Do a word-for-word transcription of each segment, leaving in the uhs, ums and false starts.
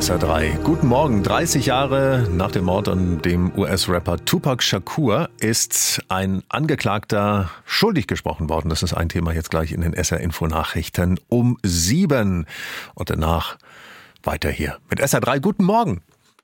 S R drei. Guten Morgen. dreißig Jahre nach dem Mord an dem U S-Rapper Tupac Shakur ist ein Angeklagter schuldig gesprochen worden. Das ist ein Thema jetzt gleich in den S R-Info-Nachrichten um sieben. Und danach weiter hier mit S R drei. Guten Morgen.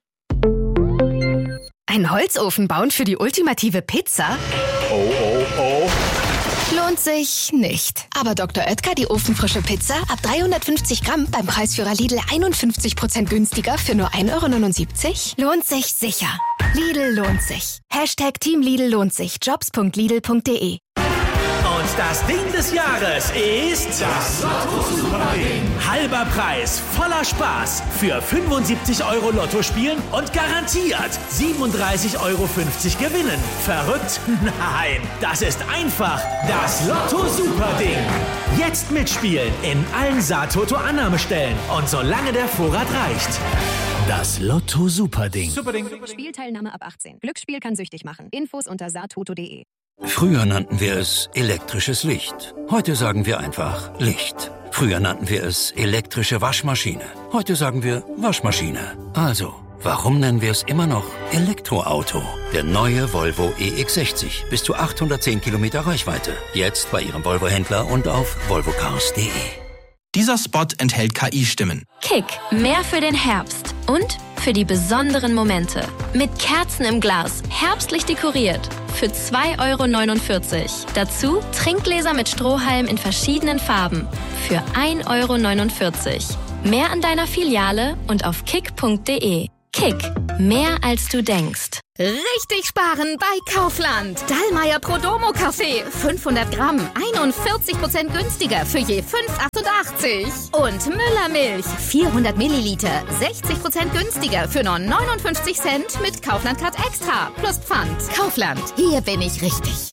Ein Holzofen bauen für die ultimative Pizza? Oh, oh, oh. Lohnt sich nicht. Aber Doktor Oetker, die ofenfrische Pizza, ab dreihundertfünfzig Gramm beim Preisführer Lidl einundfünfzig Prozent günstiger für nur ein Euro neunundsiebzig? Lohnt sich sicher. Lidl lohnt sich. Hashtag Team Lidl lohnt sich. Jobs punkt lidl punkt de. Und das Ding des Jahres ist das Lotto-Super-Ding. Halber Preis, voller Spaß. Für fünfundsiebzig Euro Lotto spielen und garantiert siebenunddreißig Euro fünfzig gewinnen. Verrückt? Nein, das ist einfach das Lotto-Super-Ding. Jetzt mitspielen in allen Saatoto-Annahmestellen und solange der Vorrat reicht. Das Lotto-Super-Ding. Superding. Spielteilnahme ab achtzehn. Glücksspiel kann süchtig machen. Infos unter saatoto punkt de. Früher nannten wir es elektrisches Licht. Heute sagen wir einfach Licht. Früher nannten wir es elektrische Waschmaschine. Heute sagen wir Waschmaschine. Also, warum nennen wir es immer noch Elektroauto? Der neue Volvo E X sechzig. Bis zu achthundertzehn Kilometer Reichweite. Jetzt bei Ihrem Volvo-Händler und auf volvo cars punkt de. Dieser Spot enthält K I-Stimmen. Kick, mehr für den Herbst und für die besonderen Momente. Mit Kerzen im Glas, herbstlich dekoriert. Für zwei Euro neunundvierzig. Dazu Trinkgläser mit Strohhalm in verschiedenen Farben. Für ein Euro neunundvierzig. Mehr an deiner Filiale und auf kick punkt de. Kick, mehr als du denkst. Richtig sparen bei Kaufland. Dallmayr Prodomo Kaffee, fünfhundert Gramm, einundvierzig Prozent günstiger für je fünf Euro achtundachtzig. Und Müller Milch, vierhundert Milliliter, sechzig Prozent günstiger für nur neunundfünfzig Cent mit Kaufland Card Extra plus Pfand. Kaufland, hier bin ich richtig.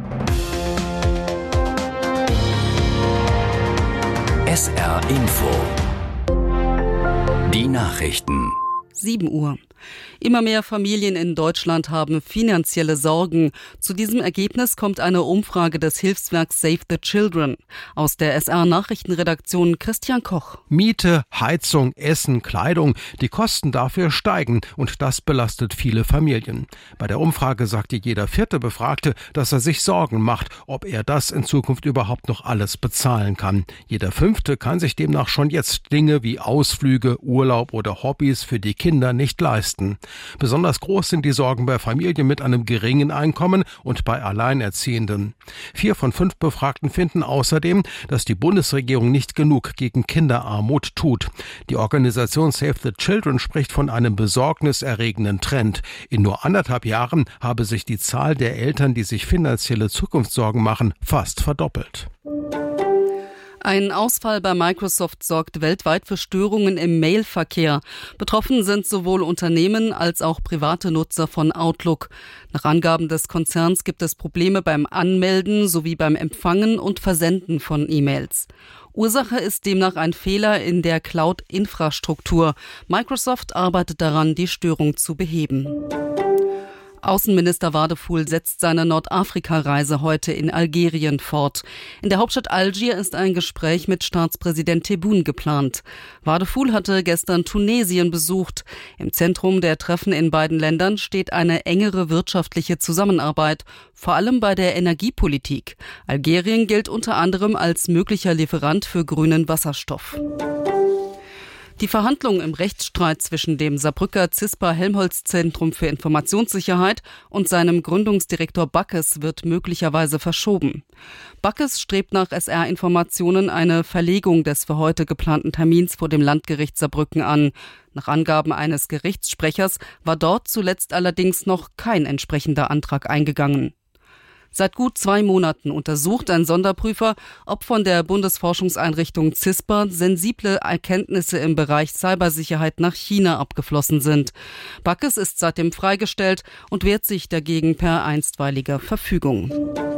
S R Info. Die Nachrichten. sieben Uhr. Immer mehr Familien in Deutschland haben finanzielle Sorgen. Zu diesem Ergebnis kommt eine Umfrage des Hilfswerks Save the Children. Aus der S R-Nachrichtenredaktion Christian Koch. Miete, Heizung, Essen, Kleidung, die Kosten dafür steigen und das belastet viele Familien. Bei der Umfrage sagte jeder vierte Befragte, dass er sich Sorgen macht, ob er das in Zukunft überhaupt noch alles bezahlen kann. Jeder fünfte kann sich demnach schon jetzt Dinge wie Ausflüge, Urlaub oder Hobbys für die Kinder nicht leisten. Besonders groß sind die Sorgen bei Familien mit einem geringen Einkommen und bei Alleinerziehenden. Vier von fünf Befragten finden außerdem, dass die Bundesregierung nicht genug gegen Kinderarmut tut. Die Organisation Save the Children spricht von einem besorgniserregenden Trend. In nur anderthalb Jahren habe sich die Zahl der Eltern, die sich finanzielle Zukunftssorgen machen, fast verdoppelt. Ein Ausfall bei Microsoft sorgt weltweit für Störungen im Mailverkehr. Betroffen sind sowohl Unternehmen als auch private Nutzer von Outlook. Nach Angaben des Konzerns gibt es Probleme beim Anmelden sowie beim Empfangen und Versenden von E-Mails. Ursache ist demnach ein Fehler in der Cloud-Infrastruktur. Microsoft arbeitet daran, die Störung zu beheben. Außenminister Wadephul setzt seine Nordafrika-Reise heute in Algerien fort. In der Hauptstadt Algier ist ein Gespräch mit Staatspräsident Tebboune geplant. Wadephul hatte gestern Tunesien besucht. Im Zentrum der Treffen in beiden Ländern steht eine engere wirtschaftliche Zusammenarbeit, vor allem bei der Energiepolitik. Algerien gilt unter anderem als möglicher Lieferant für grünen Wasserstoff. Die Verhandlungen im Rechtsstreit zwischen dem Saarbrücker CISPA-Helmholtz-Zentrum für Informationssicherheit und seinem Gründungsdirektor Backes wird möglicherweise verschoben. Backes strebt nach S R-Informationen eine Verlegung des für heute geplanten Termins vor dem Landgericht Saarbrücken an. Nach Angaben eines Gerichtssprechers war dort zuletzt allerdings noch kein entsprechender Antrag eingegangen. Seit gut zwei Monaten untersucht ein Sonderprüfer, ob von der Bundesforschungseinrichtung CISPA sensible Erkenntnisse im Bereich Cybersicherheit nach China abgeflossen sind. Backes ist seitdem freigestellt und wehrt sich dagegen per einstweiliger Verfügung.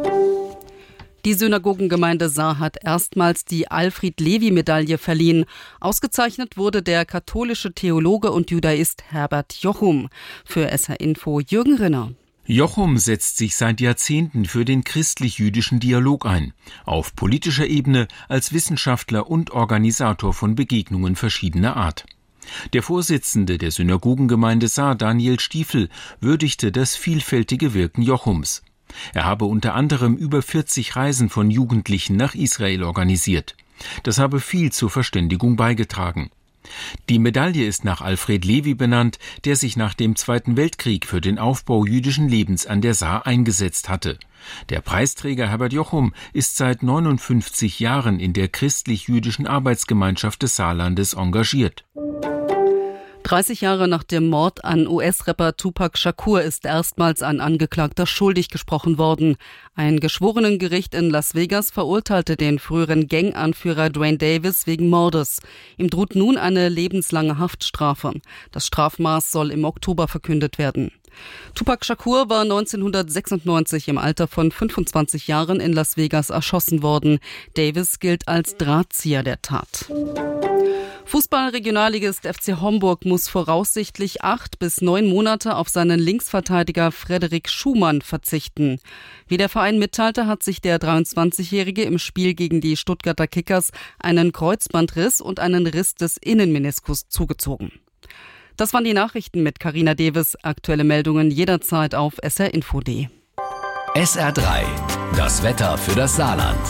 Die Synagogengemeinde Saar hat erstmals die Alfred-Levi-Medaille verliehen. Ausgezeichnet wurde der katholische Theologe und Judaist Herbert Jochum. Für S R Info Jürgen Rinner. Jochum setzt sich seit Jahrzehnten für den christlich-jüdischen Dialog ein, auf politischer Ebene als Wissenschaftler und Organisator von Begegnungen verschiedener Art. Der Vorsitzende der Synagogengemeinde Saar, Daniel Stiefel, würdigte das vielfältige Wirken Jochums. Er habe unter anderem über vierzig Reisen von Jugendlichen nach Israel organisiert. Das habe viel zur Verständigung beigetragen. Die Medaille ist nach Alfred Levi benannt, der sich nach dem Zweiten Weltkrieg für den Aufbau jüdischen Lebens an der Saar eingesetzt hatte. Der Preisträger Herbert Jochum ist seit neunundfünfzig Jahren in der christlich-jüdischen Arbeitsgemeinschaft des Saarlandes engagiert. dreißig Jahre nach dem Mord an U S-Rapper Tupac Shakur ist erstmals ein Angeklagter schuldig gesprochen worden. Ein Geschworenengericht in Las Vegas verurteilte den früheren Gang-Anführer Duane Davis wegen Mordes. Ihm droht nun eine lebenslange Haftstrafe. Das Strafmaß soll im Oktober verkündet werden. Tupac Shakur war neunzehnhundertsechsundneunzig im Alter von fünfundzwanzig Jahren in Las Vegas erschossen worden. Davis gilt als Drahtzieher der Tat. Fußball-Regionalligist F C Homburg muss voraussichtlich acht bis neun Monate auf seinen Linksverteidiger Frederik Schumann verzichten. Wie der Verein mitteilte, hat sich der dreiundzwanzigjährige im Spiel gegen die Stuttgarter Kickers einen Kreuzbandriss und einen Riss des Innenmeniskus zugezogen. Das waren die Nachrichten mit Carina Deves. Aktuelle Meldungen jederzeit auf S R Info punkt de. S R drei, das Wetter für das Saarland.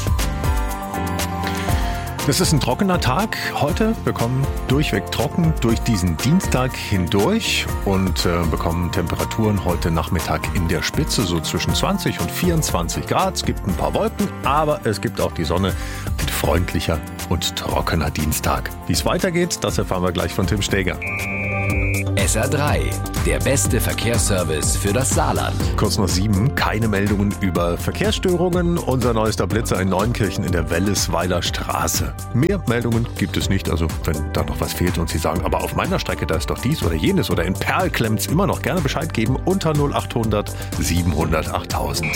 Es ist ein trockener Tag. Heute bekommen durchweg trocken durch diesen Dienstag hindurch und äh, bekommen Temperaturen heute Nachmittag in der Spitze so zwischen zwanzig und vierundzwanzig Grad. Es gibt ein paar Wolken, aber es gibt auch die Sonne. Ein freundlicher und trockener Dienstag. Wie es weitergeht, das erfahren wir gleich von Tim Steger. S R drei, der beste Verkehrsservice für das Saarland. Kurz nach sieben, keine Meldungen über Verkehrsstörungen. Unser neuester Blitzer in Neunkirchen in der Wellesweiler Straße. Mehr Meldungen gibt es nicht, also wenn da noch was fehlt und Sie sagen, aber auf meiner Strecke, da ist doch dies oder jenes oder in Perl klemmt's immer noch, gerne Bescheid geben unter null achthundert siebenhundert achttausend.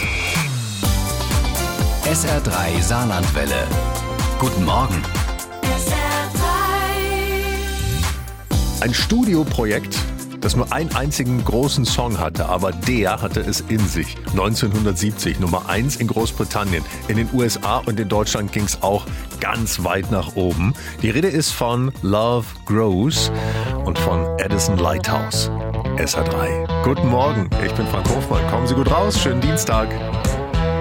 S R drei Saarlandwelle. Guten Morgen. Ein Studioprojekt, das nur einen einzigen großen Song hatte, aber der hatte es in sich. neunzehnhundertsiebzig, Nummer eins in Großbritannien. In den U S A und in Deutschland ging es auch ganz weit nach oben. Die Rede ist von Love Grows und von Addison Lighthouse. S R drei. Guten Morgen, ich bin Frank Hofmann. Kommen Sie gut raus, schönen Dienstag.